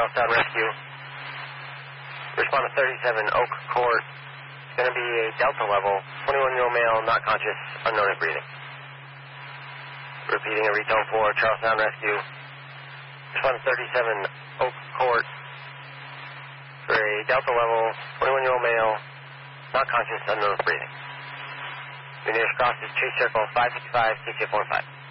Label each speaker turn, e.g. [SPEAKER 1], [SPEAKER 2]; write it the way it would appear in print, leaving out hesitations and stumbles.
[SPEAKER 1] Charlestown Rescue. Respond to 37 Oak Court. It's going to be a Delta level, 21-year-old male, not conscious, unknown at breathing. Repeating a retone for Charlestown Rescue. Respond to 37 Oak Court for a Delta level, 21-year-old male, not conscious, unknown at breathing. Your nearest cross is Chase Circle 555, KCF 15.